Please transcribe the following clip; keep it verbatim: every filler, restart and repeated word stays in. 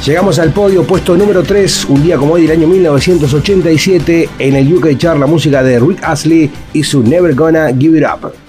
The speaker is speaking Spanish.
Llegamos al podio, puesto número tres, un día como hoy del año mil novecientos ochenta y siete, en el U K Chart, la música de Rick Astley y su Never Gonna Give It Up.